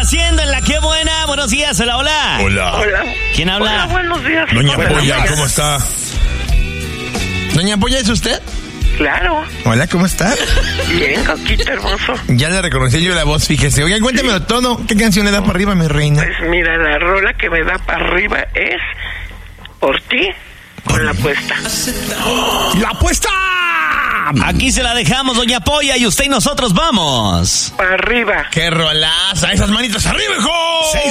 haciendo en la Qué Buena? Buenos días, hola, hola. Hola. Hola. ¿Quién habla? Hola, buenos días. Doña Hola, Polla, ¿cómo está? Doña Polla, ¿es usted? Claro. Hola, ¿cómo está? Bien, Coquito hermoso. Ya le reconocí yo la voz, fíjese. Oigan, cuéntemelo todo. ¿Qué canción le da para arriba, mi reina? Pues mira, la rola que me da para arriba es Por ti, con la apuesta. ¡La apuesta! Aquí se la dejamos, doña Polla, y usted y nosotros vamos. Para arriba. ¡Qué rolaza! ¡Esas manitas arriba, hijo!